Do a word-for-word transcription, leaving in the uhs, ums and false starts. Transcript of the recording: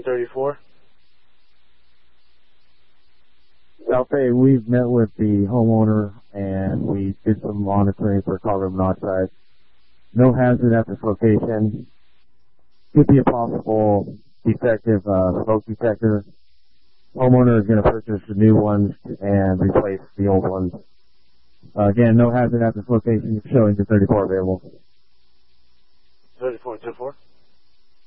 thirty-four. South Bay, we've met with the homeowner and we did some monitoring for carbon monoxide. No hazard at this location. Could be a possible defective uh, smoke detector. Homeowner is going to purchase the new ones and replace the old ones. Uh, again, no hazard at this location. Showing the thirty-four available. thirty-four two four.